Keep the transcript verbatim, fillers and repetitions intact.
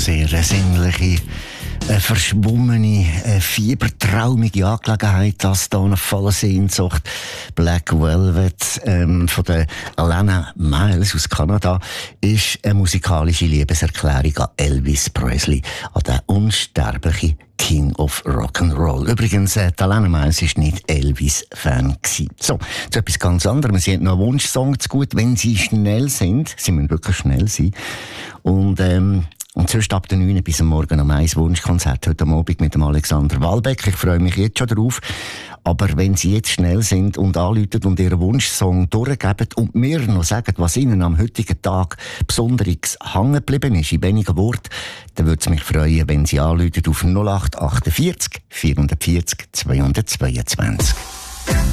sehr eine sinnliche, eine verschwommene, eine fiebertraumige Angelegenheit, das da eine volle Sehnsucht. Black Velvet ähm, von der Alana Miles aus Kanada ist eine musikalische Liebeserklärung an Elvis Presley, an den unsterblichen King of Rock'n'Roll. Übrigens, äh, Alana Miles war nicht Elvis-Fan. So, zu etwas ganz anderem. Sie hat noch einen Wunschsong zu gut, wenn sie schnell sind. Sie müssen wirklich schnell sein. Und, ähm, Und sonst ab der neun bis am Morgen um eins Wunschkonzert heute Abend mit dem Alexander Walbeck. Ich freue mich jetzt schon drauf. Aber wenn Sie jetzt schnell sind und anrufen und Ihren Wunschsong durchgeben und mir noch sagen, was Ihnen am heutigen Tag besonderes hängen geblieben ist, in wenigen Worten, dann würde es mich freuen, wenn Sie anrufen auf null acht achtundvierzig vierhundertvierzig zweihundertzweiundzwanzig.